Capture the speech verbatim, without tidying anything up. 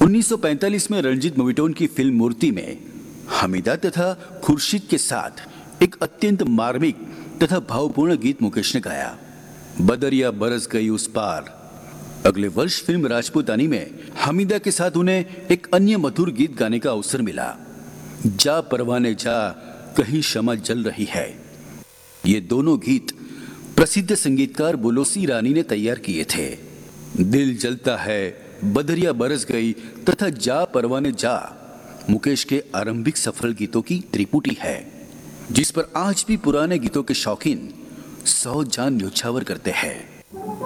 उन्नीस सौ पैंतालीस में रणजीत मूवीटोन की फिल्म मूर्ति में हमीदा तथा खुर्शीद के साथ एक अत्यंत मार्मिक तथा भावपूर्ण गीत मुकेश ने गाया, बदरिया बरस गई उस पार। अगले वर्ष फिल्म राजपूतानी में हमीदा के साथ उन्हें एक अन्य मधुर गीत गाने का अवसर मिला, जा परवाने जा कहीं शमा जल रही है। ये दोनों गीत प्रसिद्ध संगीतकार बुलोसी रानी ने तैयार किए थे। दिल जलता है, बदरिया बरस गई तथा जा परवाने जा मुकेश के आरंभिक सफल गीतों की त्रिपुटी है, जिस पर आज भी पुराने गीतों के शौकीन सौ जान न्योछावर करते हैं।